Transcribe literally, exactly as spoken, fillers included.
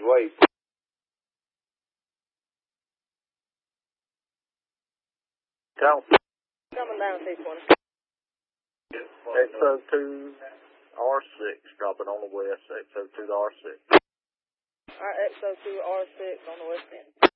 wait. Count. Coming down T twenty. X O two R six, dropping on the west, X O two to R six. Alright, X O two R six on the west end.